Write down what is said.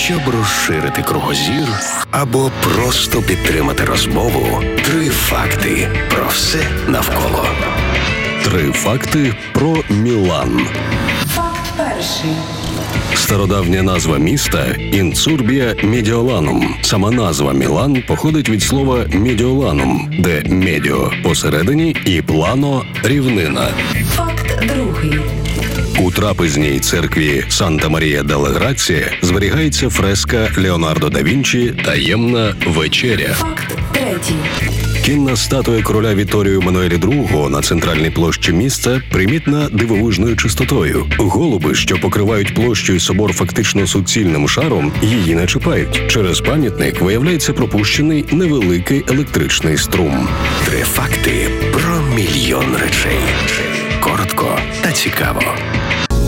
Щоб розширити кругозір або просто підтримати розмову, 3 факти про все навколо. 3 факти про Мілан. Факт перший. Стародавня назва міста – Інцурбія Медіоланум. Сама назва Мілан походить від слова «медіоланум», де «медіо» – посередині і «плано» – рівнина. Факт другий. У трапезній церкві Санта-Марія-делла-Грація зберігається фреска Леонардо да Вінчі «Таємна вечеря». Факт третій. Кінна статуя короля Вітторію Еммануеля II на центральній площі міста примітна дивовижною чистотою. Голуби, що покривають площу і собор фактично суцільним шаром, її не чіпають. Через пам'ятник виявляється пропущений невеликий електричний струм. 3 факти про мільйон речей. Коротко та цікаво.